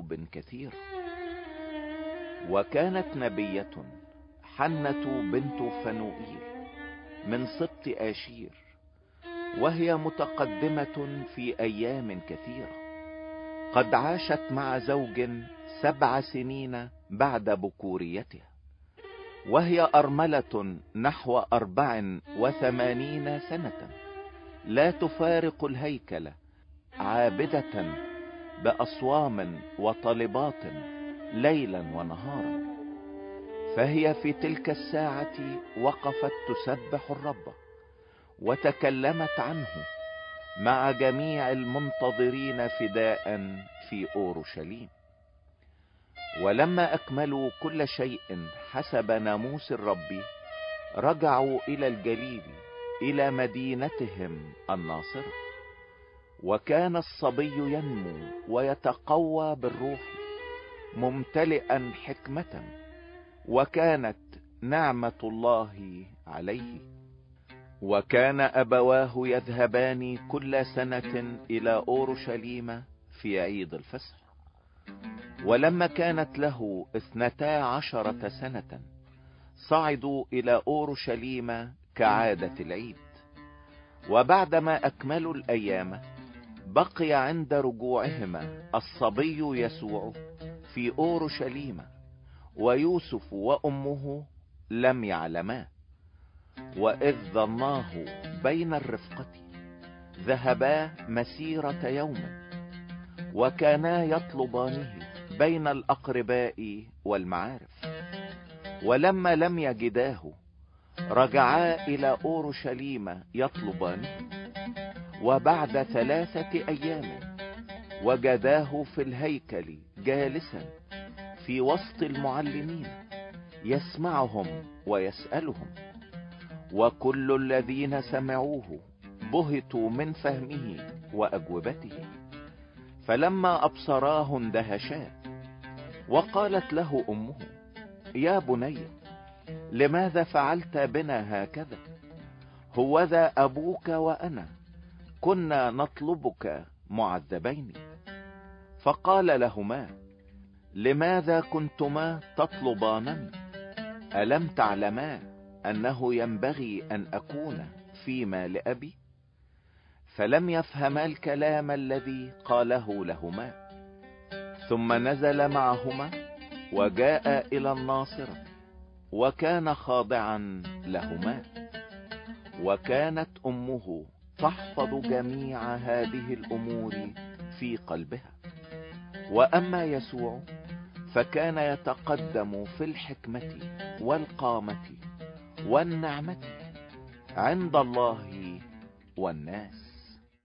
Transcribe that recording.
حب كثير. وكانت نبية حنة بنت فنوئيل من سبط آشير، وهي متقدمة في أيام كثيرة، قد عاشت مع زوج 7 سنين بعد بكوريتها، وهي أرملة نحو 84 سنة، لا تفارق الهيكل، عابدة بأصوام وطلبات ليلا ونهارا. فهي في تلك الساعة وقفت تسبح الرب، وتكلمت عنه مع جميع المنتظرين فداء في أورشليم. ولما أكملوا كل شيء حسب ناموس الرب، رجعوا إلى الجليل إلى مدينتهم الناصرة. وكان الصبي ينمو ويتقوى بالروح، ممتلئا حكمة، وكانت نعمة الله عليه. وكان أبواه يذهبان كل سنة إلى أورشليم في عيد الفصح. ولما كانت له 12 سنة صعدوا إلى أورشليم كعادة العيد. وبعدما أكملوا الأيام بقي عند رجوعهما الصبي يسوع في أورشليم، ويوسف وأمه لم يعلما. وإذ ظناه بين الرفقة ذهبا مسيرة يوم، وكانا يطلبانه بين الأقرباء والمعارف. ولما لم يجداه رجعا إلى أورشليم يطلبانه. وبعد 3 أيام وجداه في الهيكل جالسا في وسط المعلمين، يسمعهم ويسألهم. وكل الذين سمعوه بهتوا من فهمه وأجوبته. فلما أبصراه اندهشا. وقالت له أمه: يا بني، لماذا فعلت بنا هكذا؟ هوذا أبوك وأنا كنا نطلبك معذبين. فقال لهما: لماذا كنتما تطلبانني؟ ألم تعلما أنه ينبغي أن أكون فيما لأبي؟ فلم يفهما الكلام الذي قاله لهما. ثم نزل معهما وجاء إلى الناصرة، وكان خاضعا لهما. وكانت أمه تحفظ جميع هذه الأمور في قلبها. وأما يسوع فكان يتقدم في الحكمة والقامة والنعمة عند الله والناس.